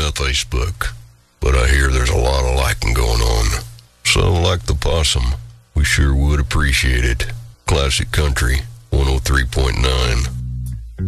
on Facebook, but I hear there's a lot of liking going on. So, like the possum, we sure would appreciate it. Classic Country 103.9.